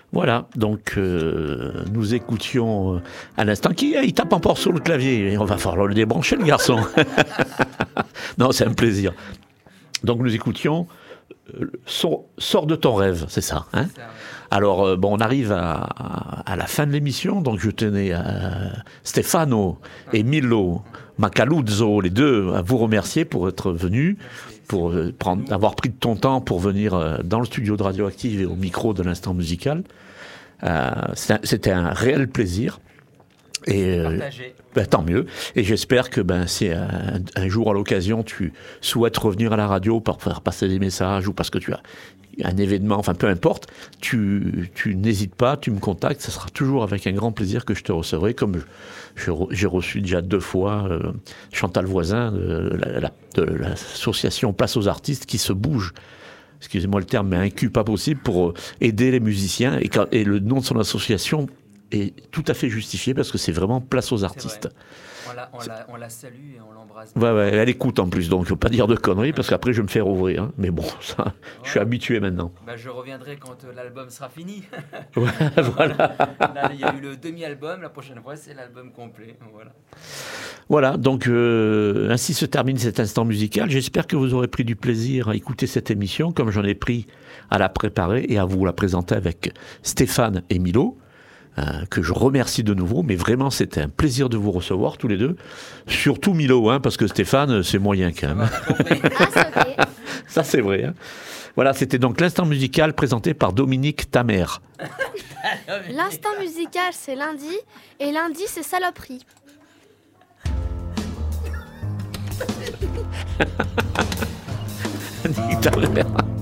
Voilà, donc nous écoutions à l'instant il tape encore sur le clavier, et on va falloir le débrancher le garçon. Non, c'est un plaisir. Donc nous écoutions Sors de ton rêve, c'est ça, hein? C'est ça, ouais. Alors, on arrive à la fin de l'émission, donc je tenais à Stefano et Milo Macaluzzo, les deux, à vous remercier pour être venus, pour avoir pris de ton temps pour venir dans le studio de Radioactive et au micro de l'instant musical. C'était un réel plaisir. Et tant mieux. Et j'espère que si un jour à l'occasion tu souhaites revenir à la radio pour faire passer des messages ou parce que tu as un événement, enfin peu importe, tu n'hésites pas, tu me contactes, ça sera toujours avec un grand plaisir que je te recevrai, comme j'ai reçu déjà 2 fois Chantal Voisin de l'association Place aux artistes qui se bouge. Excusez-moi le terme, mais un cul pas possible pour aider les musiciens et le nom de son association est tout à fait justifié parce que c'est vraiment Place aux artistes. On la salue et on l'embrasse. Ouais, elle écoute en plus, donc je ne veux pas dire de conneries parce qu'après je vais me faire ouvrir. Hein. Mais bon, ça, je suis habitué maintenant. Je reviendrai quand l'album sera fini. Ouais, voilà. Là, il y a eu le demi-album, la prochaine fois c'est l'album complet. Voilà, donc ainsi se termine cet instant musical. J'espère que vous aurez pris du plaisir à écouter cette émission comme j'en ai pris à la préparer et à vous la présenter avec Stéphane et Milo. Que je remercie de nouveau, mais vraiment c'était un plaisir de vous recevoir tous les deux, surtout Milo, parce que Stéphane c'est moyen quand même. Ça c'est vrai. Hein. Voilà, c'était donc l'instant musical présenté par Dominique Tamer. L'instant musical c'est lundi, et lundi c'est saloperie. Dominique Tamer.